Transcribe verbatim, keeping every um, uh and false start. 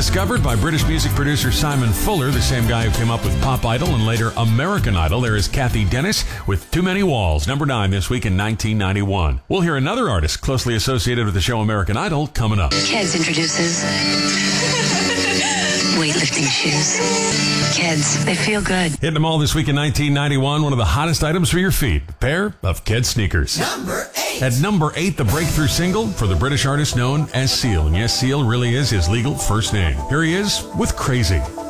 Discovered by British music producer Simon Fuller, the same guy who came up with Pop Idol and later American Idol, there is Kathy Dennis with Too Many Walls, number nine this week in nineteen ninety-one. We'll hear another artist closely associated with the show American Idol coming up. Keds introduces weightlifting shoes. Keds, they feel good. Hitting them all this week in nineteen ninety-one, one of the hottest items for your feet, a pair of Keds sneakers. Number eight. At number eight, the breakthrough single for the British artist known as Seal. And yes, Seal really is his legal first name. Here he is with Crazy.